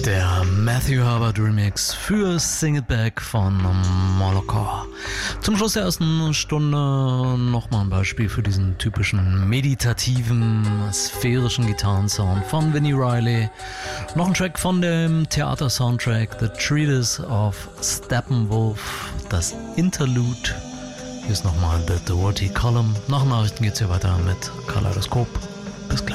Der Matthew Herbert Remix für Sing It Back von Molokor. Zum Schluss der ersten Stunde nochmal ein Beispiel für diesen typischen meditativen, sphärischen Gitarrensound von Vinnie Riley. Noch ein Track von dem Theater-Soundtrack The Treatise of Steppenwolf, das Interlude. Hier ist nochmal The Doherty Column. Nach Nachrichten geht's hier weiter mit Kaleidoskop. Bis gleich.